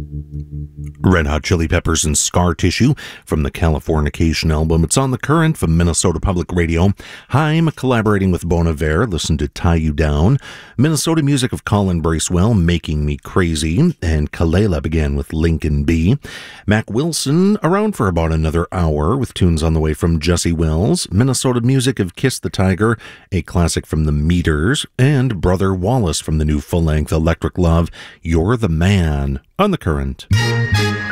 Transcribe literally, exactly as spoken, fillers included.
Red Hot Chili Peppers and Scar Tissue from the Californication album. It's on The Current from Minnesota Public Radio. Haim collaborating with Bon Iver. Listen to Tie You Down. Minnesota music of Colin Bracewell, Making Me Crazy. And Kalela began with Lincoln B. Mac Wilson around for about another hour with tunes on the way from Jesse Wells. Minnesota music of Kiss the Tiger, a classic from the Meters. And Brother Wallace from the new full-length Electric Love, You're the Man, on The Current.